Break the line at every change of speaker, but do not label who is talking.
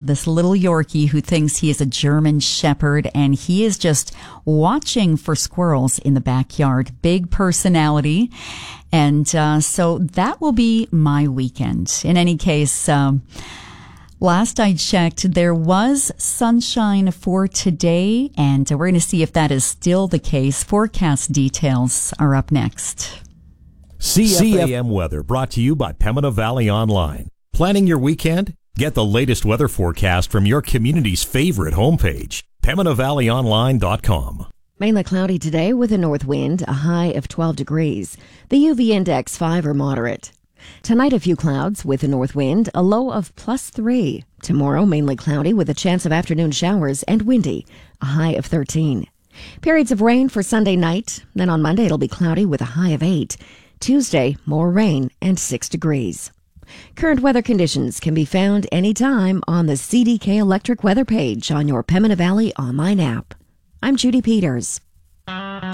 this little Yorkie who thinks he is a German Shepherd, and he is just watching for squirrels in the backyard. Big personality. And so that will be my weekend. In any case, last I checked, there was sunshine for today, and we're going to see if that is still the case. Forecast details are up next.
CFAM weather brought to you by Pembina Valley Online. Planning your weekend? Get the latest weather forecast from your community's favorite homepage, PembinaValleyOnline.com.
Mainly cloudy today with a north wind, a high of 12 degrees. The UV index 5 or moderate. Tonight, a few clouds with a north wind, a low of +3. Tomorrow, mainly cloudy with a chance of afternoon showers and windy, a high of 13. Periods of rain for Sunday night. Then on Monday, it'll be cloudy with a high of 8. Tuesday, more rain and 6 degrees. Current weather conditions can be found anytime on the CDK Electric weather page on your Pembina Valley online app. I'm Judy Peters.